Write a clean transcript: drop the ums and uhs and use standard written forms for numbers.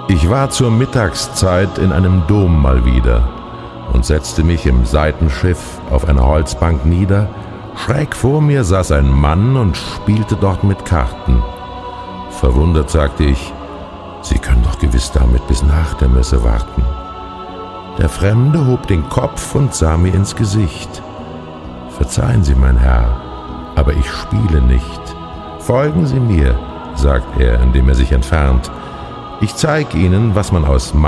Ich war zur Mittagszeit in einem Dom mal wieder und setzte mich im Seitenschiff auf einer Holzbank nieder. Schräg vor mir saß ein Mann und spielte dort mit Karten. Verwundert sagte ich: »Sie können doch gewiss damit bis nach der Messe warten.« Der Fremde hob den Kopf und sah mir ins Gesicht. »Verzeihen Sie, mein Herr, aber ich spiele nicht. Folgen Sie mir«, sagt er, indem er sich entfernt. »Ich zeig Ihnen, was man aus